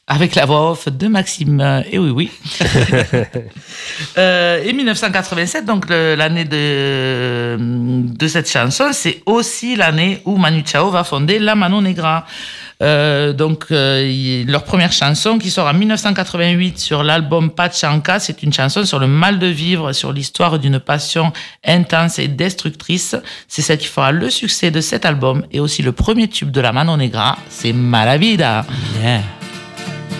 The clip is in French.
Avec la voix off de Maxime, et oui. Et 1987, donc l'année de cette chanson, c'est aussi l'année où Manu Chao va fonder La Mano Negra. Leur première chanson qui sort en 1988 sur l'album Pachanka, c'est une chanson sur le mal de vivre, sur l'histoire d'une passion intense et destructrice. C'est celle qui fera le succès de cet album et aussi le premier tube de La Mano Negra, c'est Mala Vida. Yeah.